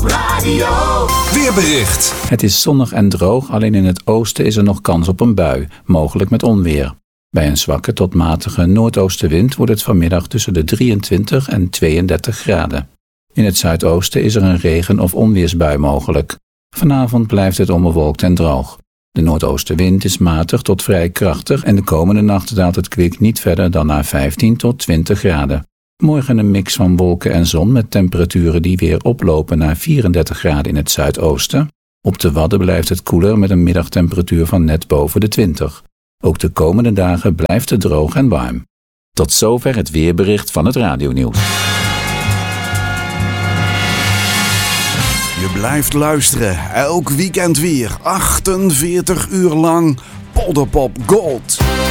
Radio. Weerbericht. Het is zonnig en droog, alleen in het oosten is er nog kans op een bui, mogelijk met onweer. Bij een zwakke tot matige noordoostenwind wordt het vanmiddag tussen de 23 en 32 graden. In het zuidoosten is er een regen- of onweersbui mogelijk. Vanavond blijft het onbewolkt en droog. De noordoostenwind is matig tot vrij krachtig en de komende nacht daalt het kwik niet verder dan naar 15 tot 20 graden. Morgen een mix van wolken en zon met temperaturen die weer oplopen naar 34 graden in het zuidoosten. Op de Wadden blijft het koeler met een middagtemperatuur van net boven de 20. Ook de komende dagen blijft het droog en warm. Tot zover het weerbericht van het radionieuws. Je blijft luisteren, elk weekend weer, 48 uur lang, Polderpop Gold.